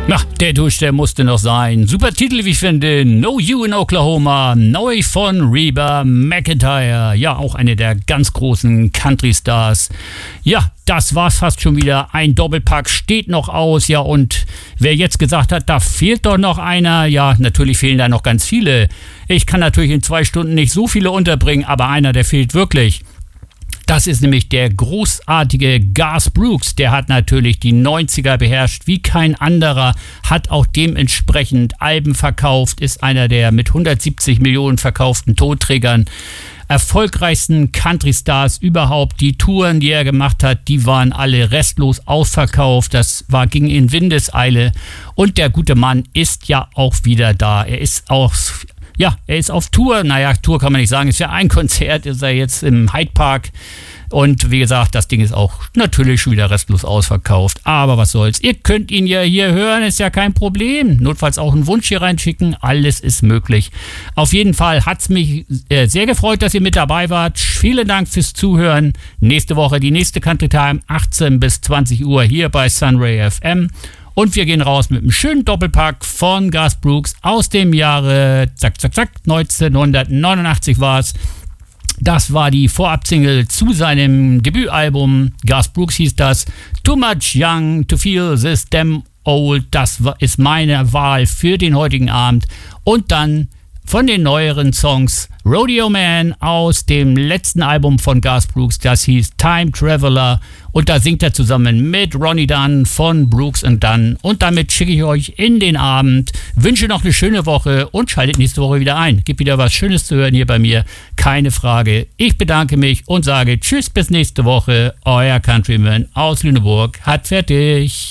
Na, der Dusch, der musste noch sein. Super Titel, wie ich finde. No You in Oklahoma, neu von Reba McEntire. Ja, auch eine der ganz großen Country-Stars. Ja, das war's fast schon wieder. Ein Doppelpack steht noch aus. Ja, und wer jetzt gesagt hat, da fehlt doch noch einer. Ja, natürlich fehlen da noch ganz viele. Ich kann natürlich in 2 Stunden nicht so viele unterbringen, aber einer, der fehlt wirklich. Das ist nämlich der großartige Garth Brooks. Der hat natürlich die 90er beherrscht wie kein anderer, hat auch dementsprechend Alben verkauft, ist einer der mit 170 Millionen verkauften Tonträgern erfolgreichsten Country-Stars überhaupt. Die Touren, die er gemacht hat, die waren alle restlos ausverkauft. Ging in Windeseile. Und der gute Mann ist ja auch wieder da. Er ist auf Tour. Naja, Tour kann man nicht sagen. Ist ja ein Konzert, ist er jetzt im Hyde Park. Und wie gesagt, das Ding ist auch natürlich schon wieder restlos ausverkauft. Aber was soll's. Ihr könnt ihn ja hier hören, ist ja kein Problem. Notfalls auch einen Wunsch hier reinschicken. Alles ist möglich. Auf jeden Fall hat's mich sehr gefreut, dass ihr mit dabei wart. Vielen Dank fürs Zuhören. Nächste Woche die nächste Country Time, 18 bis 20 Uhr hier bei Sunray FM. Und wir gehen raus mit einem schönen Doppelpack von Garth Brooks aus dem Jahre 1989 war es. Das war die Vorabsingle zu seinem Debütalbum. Garth Brooks hieß das. Too Much Young to Feel This Damn Old. Das ist meine Wahl für den heutigen Abend. Und dann von den neueren Songs Rodeo Man aus dem letzten Album von Garth Brooks. Das hieß Time Traveler. Und da singt er zusammen mit Ronnie Dunn von Brooks & Dunn. Und damit schicke ich euch in den Abend. Wünsche noch eine schöne Woche und schaltet nächste Woche wieder ein. Gibt wieder was Schönes zu hören hier bei mir. Keine Frage. Ich bedanke mich und sage Tschüss bis nächste Woche. Euer Countryman aus Lüneburg hat fertig.